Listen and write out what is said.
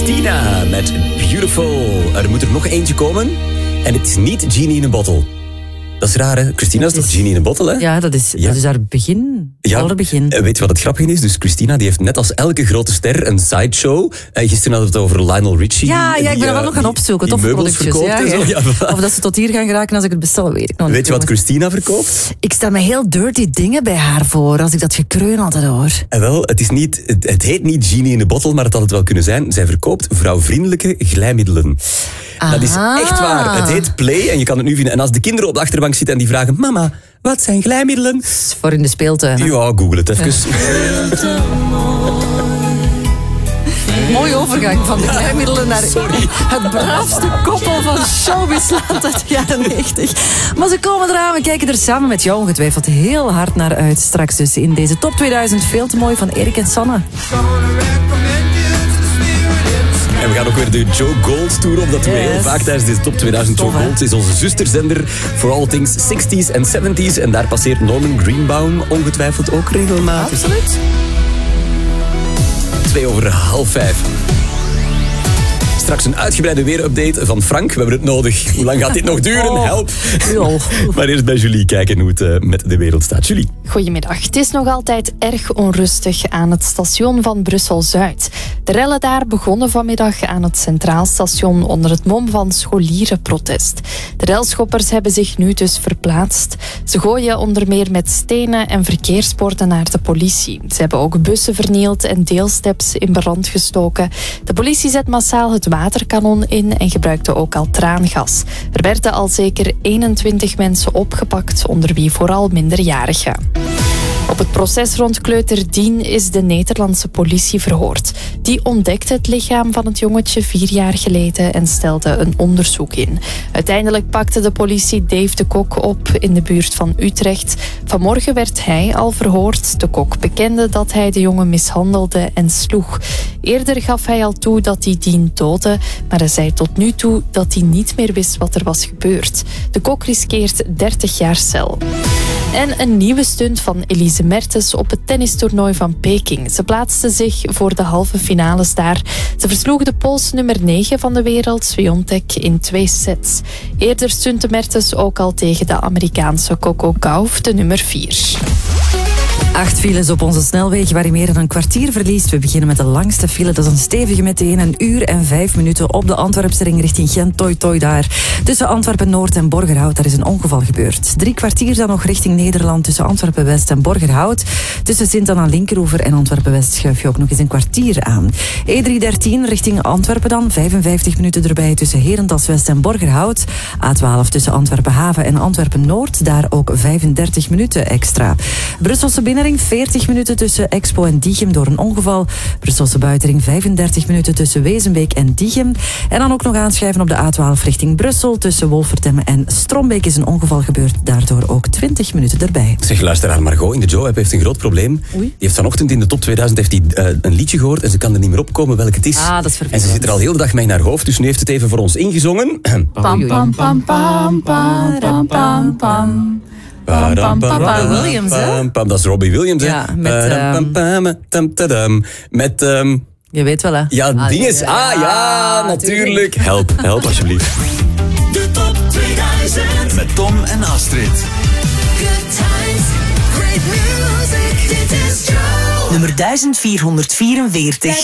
Christina met Beautiful. Er moet er nog eentje komen. En het is niet Genie in a Bottle. Dat is raar, hè? Christina is toch Genie in a Bottle, hè? Ja, dat is haar begin. Allerbegin. Weet je wat het grappige is? Dus Christina die heeft net als elke grote ster een sideshow. Gisteren hadden we het over Lionel Richie. Ja, ik ben dat wel nog gaan opzoeken. Toffe productjes. Ja. Of dat ze tot hier gaan geraken als ik het bestel, weet ik nog niet. Weet je wat Christina verkoopt? Ik stel me heel dirty dingen bij haar voor, als ik dat gekreun altijd hoor. En wel, het heet niet Genie in a Bottle, maar het had het wel kunnen zijn. Zij verkoopt vrouwvriendelijke glijmiddelen. Dat is echt waar. Het heet Play en je kan het nu vinden. En als de kinderen op de achterbank zitten en die vragen... Mama, wat zijn glijmiddelen? Voor in de speeltuin. Ja, google het even. Mooie overgang van de glijmiddelen naar het braafste koppel van showbizland uit de jaren 90. Maar ze komen eraan, we kijken er samen met jou ongetwijfeld heel hard naar uit. Straks dus in deze Top 2000 veel te mooi van Erik en Sanne. En we gaan ook weer de Joe Gold Tour op. Dat doen we heel vaak tijdens deze Top 2000. Joe Gold is onze zusterzender for all things 60s en 70s. En daar passeert Norman Greenbaum ongetwijfeld ook regelmatig. Absoluut. 5:02. Straks een uitgebreide weerupdate van Frank. We hebben het nodig. Hoe lang gaat dit nog duren? Help. Maar eerst bij Julie kijken hoe het met de wereld staat. Julie. Goedemiddag. Het is nog altijd erg onrustig aan het station van Brussel-Zuid. De rellen daar begonnen vanmiddag aan het Centraal Station onder het mom van scholierenprotest. De relschoppers hebben zich nu dus verplaatst. Ze gooien onder meer met stenen en verkeersborden naar de politie. Ze hebben ook bussen vernield en deelsteps in brand gestoken. De politie zet massaal het waterkanon in en gebruikte ook al traangas. Er werden al zeker 21 mensen opgepakt, onder wie vooral minderjarigen. Op het proces rond kleuter Dien is de Nederlandse politie verhoord. Die ontdekte het lichaam van het jongetje 4 jaar geleden en stelde een onderzoek in. Uiteindelijk pakte de politie Dave de Kok op in de buurt van Utrecht. Vanmorgen werd hij al verhoord. De Kok bekende dat hij de jongen mishandelde en sloeg. Eerder gaf hij al toe dat hij Dien doodde, maar hij zei tot nu toe dat hij niet meer wist wat er was gebeurd. De Kok riskeert 30 jaar cel. En een nieuwe stunt van Elise Mertens op het tennistoernooi van Peking. Ze plaatste zich voor de halve finales daar. Ze versloeg de Poolse nummer 9 van de wereld, Swiatek, in 2 sets. Eerder stunte Mertens ook al tegen de Amerikaanse Coco Gauff, de nummer 4. 8 files op onze snelweg waar je meer dan een kwartier verliest. We beginnen met de langste file. Dat is een stevige meteen. 1 uur en 5 minuten op de Antwerpse ring richting Gent. Toi daar. Tussen Antwerpen-Noord en Borgerhout. Daar is een ongeval gebeurd. 3 kwartier dan nog richting Nederland tussen Antwerpen-West en Borgerhout. Tussen Sint-Anna-Linkeroever en Antwerpen-West schuif je ook nog eens een kwartier aan. E313 richting Antwerpen dan. 55 minuten erbij tussen Herentals-West en Borgerhout. A12 tussen Antwerpen-Haven en Antwerpen-Noord. Daar ook 35 minuten extra. Brusselse binnenring 40 minuten tussen Expo en Diegem door een ongeval. Brusselse buitenring 35 minuten tussen Wezenbeek en Diegem. En dan ook nog aanschuiven op de A12 richting Brussel. Tussen Wolvertem en Strombeek is een ongeval gebeurd. Daardoor ook 20 minuten erbij. Zeg, luisteraar Margot in de Joe-app heeft een groot probleem. Die heeft vanochtend in de Top 2000 een liedje gehoord en ze kan er niet meer opkomen welk het is. Dat is vervelend. En ze zit er al heel de dag mee in haar hoofd, dus nu heeft het even voor ons ingezongen. Pam, pam, pam, pam, pam, pam, pam, pam. Robbie Williams, hè? Dat is Robbie Williams, hè? Ja, met... je weet wel, hè? Ja, ding is... natuurlijk. Help alsjeblieft. De Top 2000. Met Tom en Astrid. Good times, great music, dit is Joe. Nummer 1444.